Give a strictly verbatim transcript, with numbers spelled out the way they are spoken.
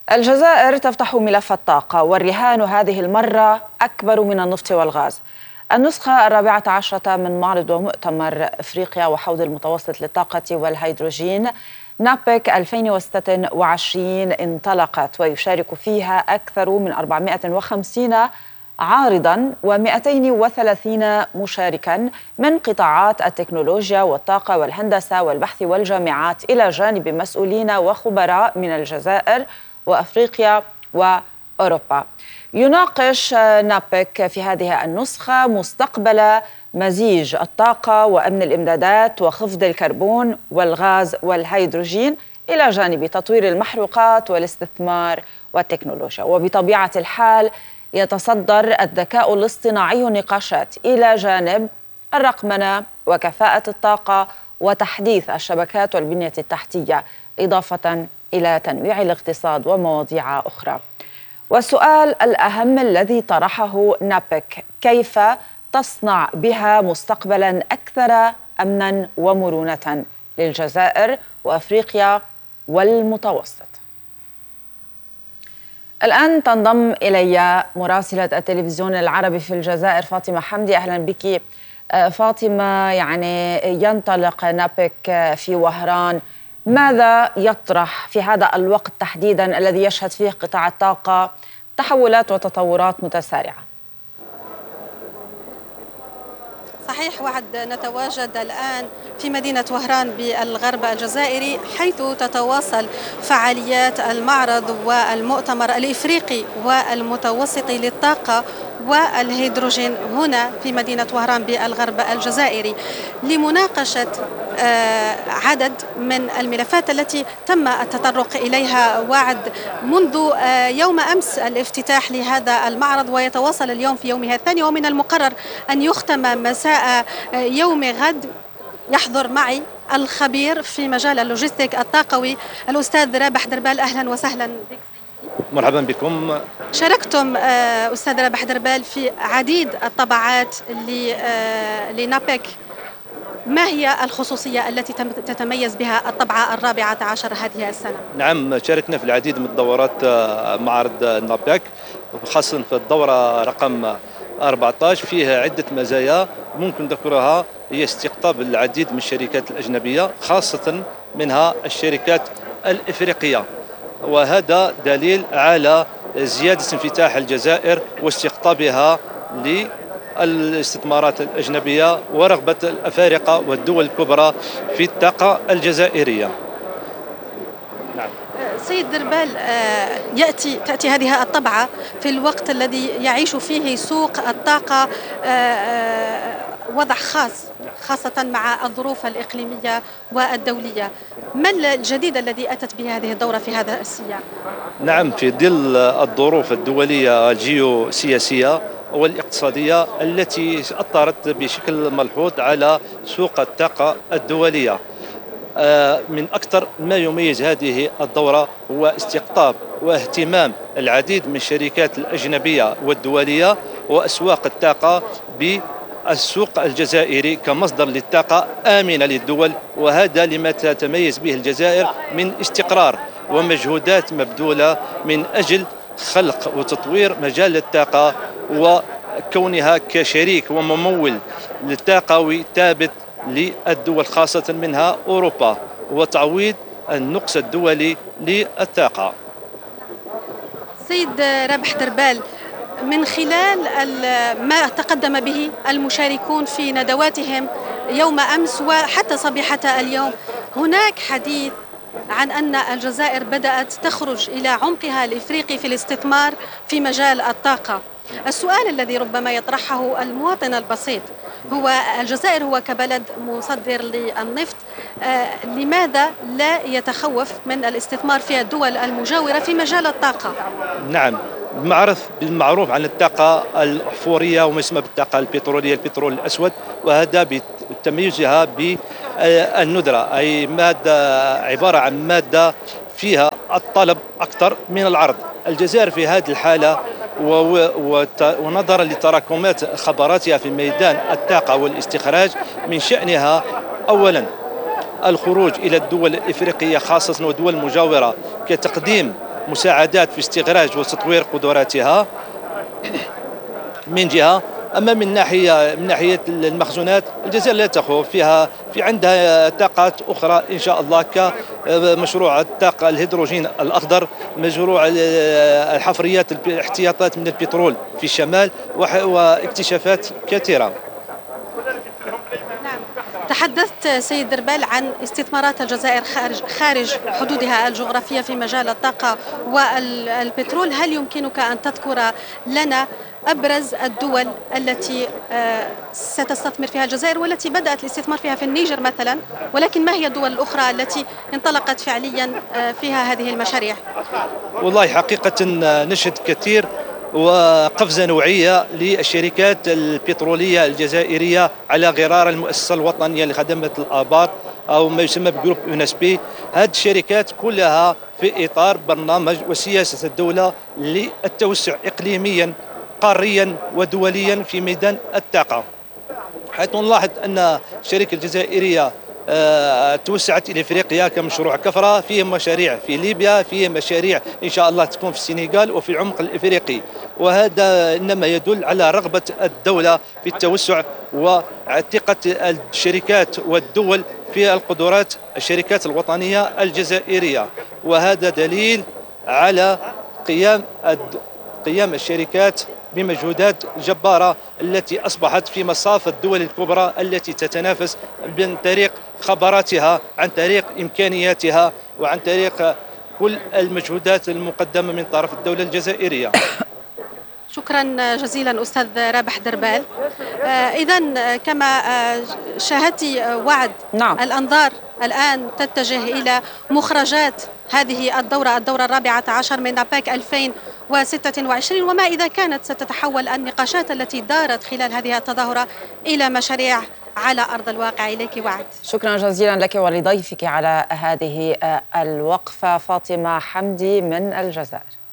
الجزائر تفتح ملف الطاقة، والرهان هذه المرة أكبر من النفط والغاز. النسخة الرابعة عشرة من معرض ومؤتمر أفريقيا وحوض المتوسط للطاقة والهيدروجين نابك ألفين وستة وعشرين انطلقت، ويشارك فيها أكثر من أربعمائة وخمسين عارضاً ومئتين وثلاثين مشاركاً من قطاعات التكنولوجيا والطاقة والهندسة والبحث والجامعات، إلى جانب مسؤولين وخبراء من الجزائر وأفريقيا وأوروبا. يناقش نابك في هذه النسخة مستقبل مزيج الطاقة وأمن الإمدادات وخفض الكربون والغاز والهيدروجين، إلى جانب تطوير المحروقات والاستثمار والتكنولوجيا. وبطبيعة الحال يتصدر الذكاء الاصطناعي النقاشات، إلى جانب الرقمنة وكفاءة الطاقة وتحديث الشبكات والبنية التحتية، إضافة إلى تنويع الاقتصاد ومواضيع أخرى. والسؤال الأهم الذي طرحه نابك: كيف تصنع بها مستقبلا أكثر أمنا ومرونة للجزائر وأفريقيا والمتوسط؟ الآن تنضم إلي مراسلة التلفزيون العربي في الجزائر فاطمة حمدي. أهلا بك فاطمة. يعني ينطلق نابك في وهران، ماذا يطرح في هذا الوقت تحديدا الذي يشهد فيه قطاع الطاقة تحولات وتطورات متسارعة؟ صحيح، وعد نتواجد الآن في مدينة وهران بالغرب الجزائري، حيث تتواصل فعاليات المعرض والمؤتمر الإفريقي والمتوسطي للطاقة والهيدروجين هنا في مدينة وهران بالغرب الجزائري، لمناقشة عدد من الملفات التي تم التطرق إليها وعد منذ يوم أمس الافتتاح لهذا المعرض، ويتواصل اليوم في يومها الثاني، ومن المقرر أن يختم مساء يوم غد. يحضر معي الخبير في مجال اللوجستيك الطاقوي الأستاذ رابح دربال. أهلا وسهلا بك. مرحبا بكم. شاركتم أستاذ رابح دربال في عديد الطبعات لنابك، ما هي الخصوصية التي تتميز بها الطبعة الرابعة عشر هذه السنة؟ نعم، شاركنا في العديد من الدورات معرض نابك، خاصة في الدورة رقم أربعة عشر فيها عدة مزايا ممكن ذكرها، هي استقطاب العديد من الشركات الأجنبية، خاصة منها الشركات الإفريقية، وهذا دليل على زيادة انفتاح الجزائر واستقطابها للاستثمارات الأجنبية ورغبة الأفارقة والدول الكبرى في الطاقة الجزائرية. نعم. سيد دربال، يأتي تأتي هذه الطبعة في الوقت الذي يعيش فيه سوق الطاقة وضع خاص، خاصة مع الظروف الإقليمية والدولية. ما الجديد الذي أتت به هذه الدورة في هذا السياق؟ نعم، في ظل الظروف الدولية الجيوسياسية والاقتصادية التي أثرت بشكل ملحوظ على سوق الطاقة الدولية، من أكثر ما يميز هذه الدورة هو استقطاب واهتمام العديد من الشركات الأجنبية والدولية وأسواق الطاقة بالسوق الجزائري كمصدر للطاقة آمنة للدول، وهذا لما تتميز به الجزائر من استقرار ومجهودات مبذولة من أجل خلق وتطوير مجال الطاقة، وكونها كشريك وممول للطاقوي ثابت للدول خاصة منها أوروبا، وتعويض النقص الدولي للطاقة. سيد رابح دربال، من خلال ما تقدم به المشاركون في ندواتهم يوم أمس وحتى صبيحة اليوم، هناك حديث عن أن الجزائر بدأت تخرج إلى عمقها الإفريقي في الاستثمار في مجال الطاقة. السؤال الذي ربما يطرحه المواطن البسيط هو: الجزائر هو كبلد مصدر للنفط، آه لماذا لا يتخوف من الاستثمار في الدول المجاورة في مجال الطاقة؟ نعم، معرف بالمعروف عن الطاقة الأحفورية وما يسمى بالطاقة البترولية، البترول الأسود، وهذا بتميزها بالندرة، أي مادة عبارة عن مادة فيها الطلب أكثر من العرض. الجزائر في هذه الحالة ونظرا لتراكمات خبراتها في ميدان الطاقة والاستخراج، من شأنها أولا الخروج إلى الدول الإفريقية خاصة والدول المجاورة كتقديم مساعدات في استخراج وتطوير قدراتها من جهة. أما من ناحية من ناحية المخزونات، الجزائر لا تخوف فيها، في عندها طاقات أخرى إن شاء الله، كمشروع الطاقة الهيدروجين الأخضر، مشروع الحفريات الاحتياطات من البترول في الشمال، واكتشافات كثيرة. تحدثت سيد دربال عن استثمارات الجزائر خارج خارج حدودها الجغرافية في مجال الطاقة والبترول. هل يمكنك أن تذكر لنا أبرز الدول التي ستستثمر فيها الجزائر والتي بدأت الاستثمار فيها في النيجر مثلا، ولكن ما هي الدول الأخرى التي انطلقت فعليا فيها هذه المشاريع؟ والله حقيقة نشهد كثير وقفزة نوعية للشركات البترولية الجزائرية على غرار المؤسسة الوطنية لخدمة الآبار أو ما يسمى بجروب يونسبي. هذه الشركات كلها في إطار برنامج وسياسة الدولة للتوسع إقليميا قاريا ودوليا في ميدان الطاقة، حيث نلاحظ أن الشركة الجزائرية أه توسعت إلى إفريقيا كمشروع كفرة، فيه مشاريع في ليبيا، فيه مشاريع إن شاء الله تكون في السنغال وفي العمق الإفريقي، وهذا إنما يدل على رغبة الدولة في التوسع وثقة الشركات والدول في القدرات الشركات الوطنية الجزائرية. وهذا دليل على قيام قيام الشركات بمجهودات جبارة التي أصبحت في مصاف الدول الكبرى التي تتنافس من طريق خبراتها، عن طريق إمكانياتها، وعن طريق كل المجهودات المقدمة من طرف الدولة الجزائرية. شكرا جزيلا أستاذ رابح دربال. إذن كما شاهدت وعد، نعم. الأنظار الآن تتجه إلى مخرجات هذه الدورة الدورة الرابعة عشر من ناباك ألفين وستة وعشرين، وما إذا كانت ستتحول النقاشات التي دارت خلال هذه التظاهرة إلى مشاريع على أرض الواقع. إليك وعد. شكرا جزيلا لك ولضيفك على هذه الوقفة، فاطمة حمدي من الجزائر.